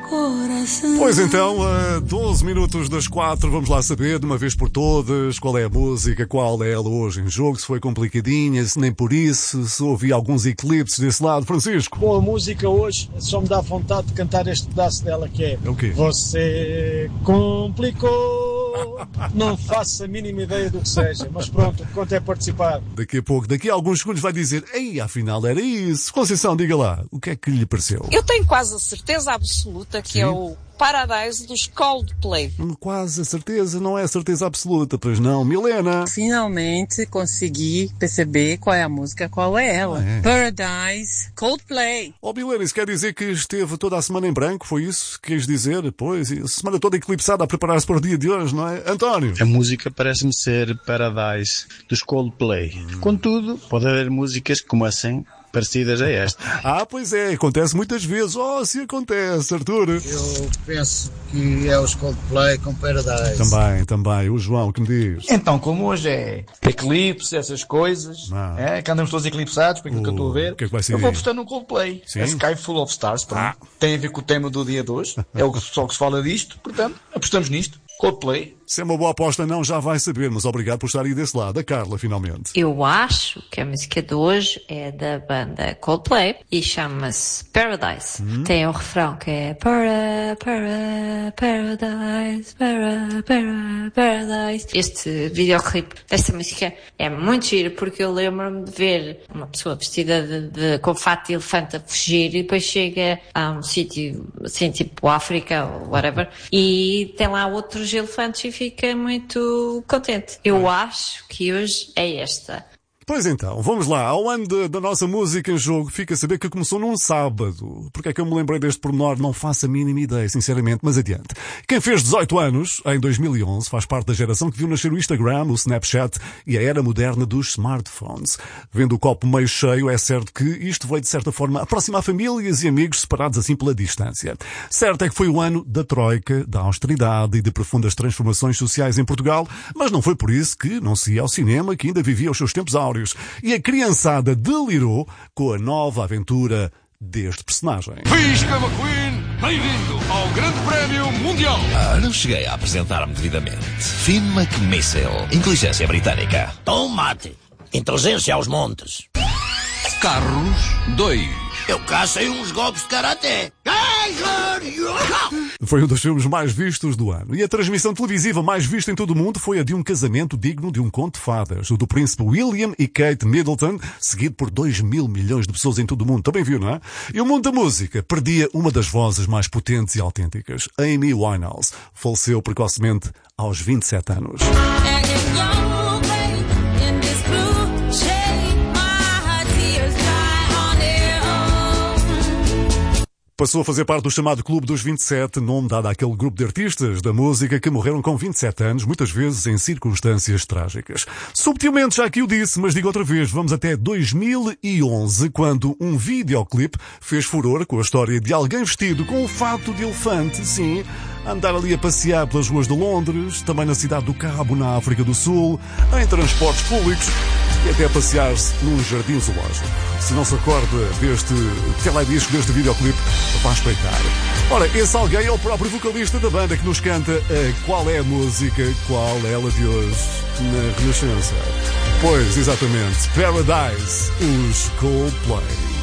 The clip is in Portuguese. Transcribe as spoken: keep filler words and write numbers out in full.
Pois então, a doze minutos das quatro, vamos lá saber de uma vez por todas qual é a música, qual é ela hoje em jogo, se foi complicadinha, se nem por isso, se houve alguns eclipses desse lado. Francisco? Bom, a música hoje só me dá vontade de cantar este pedaço dela que é: é o quê? Você complicou, não faço a mínima ideia do que seja, mas pronto, quanto é participar. Daqui a pouco, daqui a alguns segundos vai dizer: ei, afinal era isso. Conceição, diga lá, o que é que lhe pareceu? Eu tenho quase a certeza absoluta que Sim. é o Paradise dos Coldplay. Quase a certeza, não é a certeza absoluta, pois não, Milena? Finalmente consegui perceber qual é a música, qual é ela. Ah, é. Paradise, Coldplay. Oh, Milena, isso quer dizer que esteve toda a semana em branco, foi isso que quis dizer? Pois, a semana toda eclipsada a preparar-se para o dia de hoje, não é? António? A música parece-me ser Paradise dos Coldplay. Hum. Contudo, pode haver músicas como assim, parecidas a esta. Ah, pois é, acontece muitas vezes. Oh, se acontece, Arthur. Eu penso que é os Coldplay com Paradise. Também, também. O João, que me diz? Então, como hoje é eclipse, essas coisas, ah. é, que andamos todos eclipsados, para aquilo uh, que eu estou a ver, que é que vai ser eu vou apostar no Coldplay. Sim? A Sky Full of Stars, ah. tem a ver com o tema do dia de hoje, é o só que se fala disto, portanto, apostamos nisto. Coldplay. Se é uma boa aposta, não, já vai saber, mas obrigado por estar aí desse lado. A Carla, finalmente. Eu acho que a música de hoje é da banda Coldplay e chama-se Paradise. Hum? Tem o refrão que é para, para, Paradise, para, para, Paradise. Este videoclipe desta música é muito giro porque eu lembro-me de ver uma pessoa vestida de, de, com fato de elefante a fugir e depois chega a um sítio, assim, tipo África ou whatever, e tem lá outros elefantes e fica muito contente. Eu acho que hoje é esta. Pois então, vamos lá. Ao ano de, da nossa música em jogo, fica a saber que começou num sábado. Porque é que eu me lembrei deste pormenor? Não faço a mínima ideia, sinceramente, mas adiante. Quem fez dezoito anos, em dois mil e onze, faz parte da geração que viu nascer o Instagram, o Snapchat e a era moderna dos smartphones. Vendo o copo meio cheio, é certo que isto veio, de certa forma, aproximar famílias e amigos separados assim pela distância. Certo é que foi o ano da troika, da austeridade e de profundas transformações sociais em Portugal, mas não foi por isso que não se ia ao cinema, que ainda vivia os seus tempos áureos. E a criançada delirou com a nova aventura deste personagem. Visca McQueen, bem-vindo ao Grande Prémio Mundial. Ah, não cheguei a apresentar-me devidamente. Finn McMissile, inteligência britânica. Tomate, inteligência aos montes. Carros dois. Eu cacei uns golpes de karaté. Foi um dos filmes mais vistos do ano. E a transmissão televisiva mais vista em todo o mundo foi a de um casamento digno de um conto de fadas. O do príncipe William e Kate Middleton, seguido por dois mil milhões de pessoas em todo o mundo. Também viu, não é? E o mundo da música perdia uma das vozes mais potentes e autênticas. Amy Winehouse faleceu precocemente aos vinte e sete anos. Passou a fazer parte do chamado Clube dos vinte e sete, nome dado àquele grupo de artistas da música que morreram com vinte e sete anos, muitas vezes em circunstâncias trágicas. Subtilmente, já aqui o disse, mas digo outra vez, vamos até dois mil e onze, quando um videoclipe fez furor com a história de alguém vestido com o fato de elefante, sim, a andar ali a passear pelas ruas de Londres, também na cidade do Cabo, na África do Sul, em transportes públicos e até a passear-se num jardim zoológico. Se não se recorda deste teledisco, deste videoclipe, vai explicar. Ora, esse alguém é o próprio vocalista da banda que nos canta a Qual é a Música, Qual é ela de hoje, na Renascença. Pois, exatamente, Paradise, os Coldplay.